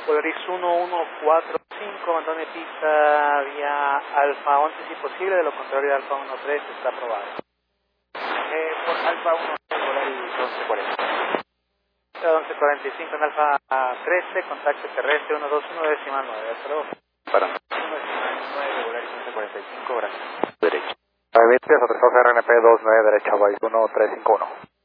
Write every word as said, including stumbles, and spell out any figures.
Polaris uno uno cuatro cinco, abandone pista vía Alfa once si posible, de lo contrario Alfa uno tres está aprobado. Eh, por Alfa uno, Polaris once cuarenta. once cuarenta y cinco en Alfa trece, contacto terrestre uno dos uno decimal nueve, hasta luego. Para uno decimal nueve, Polaris once cuarenta y cinco, gracias. Derecho. nueve veinte, otro R N P dos nueve, derecha, Vice uno tres cinco uno.